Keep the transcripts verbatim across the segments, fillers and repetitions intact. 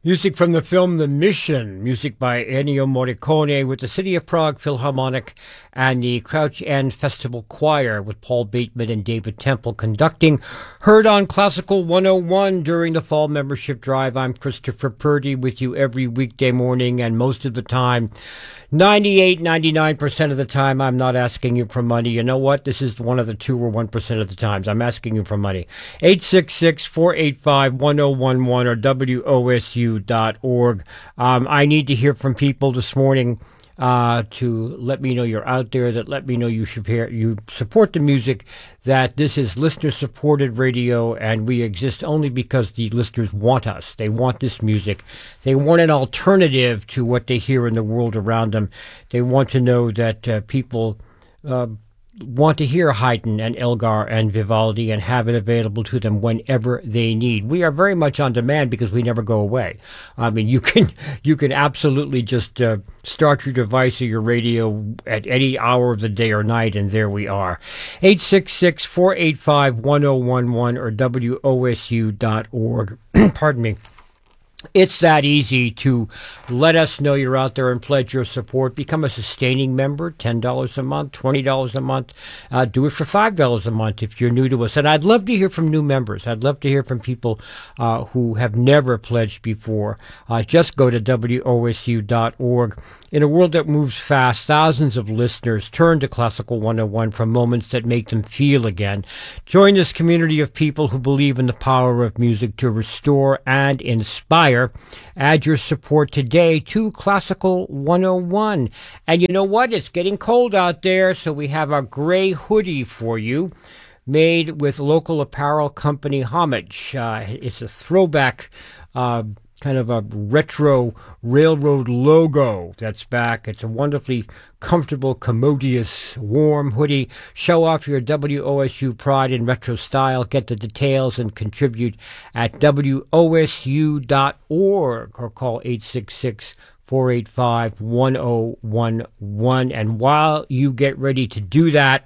Music from the film The Mission, music by Ennio Morricone with the City of Prague Philharmonic and the Crouch End Festival Choir with Paul Bateman and David Temple conducting. Heard on Classical one oh one during the fall membership drive. I'm Christopher Purdy with you every weekday morning, and most of the time, ninety-eight, ninety-nine percent of the time, I'm not asking you for money. You know what? This is one of the two or one percent of the times I'm asking you for money. eight six six, four eight five, one oh one one or W O S U dot org. Um, I need to hear from people this morning uh, to let me know you're out there, that let me know you should hear, you support the music, that this is listener-supported radio, and we exist only because the listeners want us. They want this music. They want an alternative to what they hear in the world around them. They want to know that uh, people uh, want to hear Haydn and Elgar and Vivaldi and have it available to them whenever they need. We are very much on demand because we never go away. I mean, you can you can absolutely just uh, start your device or your radio at any hour of the day or night, and there we are. eight six six, four eight five, one oh one one or W O S U dot org. Pardon me. It's that easy to let us know you're out there and pledge your support. Become a sustaining member, ten dollars a month, twenty dollars a month. Uh, do it for five dollars a month if you're new to us. And I'd love to hear from new members. I'd love to hear from people uh, who have never pledged before. Uh, just go to W O S U dot org. In a world that moves fast, thousands of listeners turn to Classical one oh one for moments that make them feel again. Join this community of people who believe in the power of music to restore and inspire. Add your support today to Classical one oh one. And you know what? It's getting cold out there, so we have our gray hoodie for you, made with local apparel company Homage. Uh, it's a throwback, uh, kind of a retro railroad logo that's back. It's a wonderfully comfortable, commodious, warm hoodie. Show off your W O S U pride in retro style. Get the details and contribute at W O S U dot org or call eight six six, four eight five, one oh one one. And while you get ready to do that,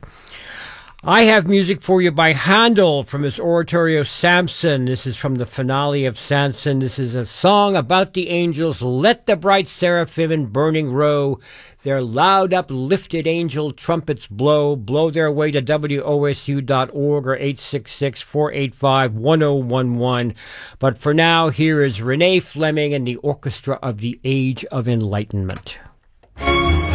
I have music for you by Handel from his oratorio Samson. This is from the finale of Samson. This is a song about the angels. Let the bright seraphim in burning row their loud uplifted angel trumpets blow. Blow their way to W O S U dot org or eight six six, four eight five, one oh one one. But for now, here is Renee Fleming and the Orchestra of the Age of Enlightenment.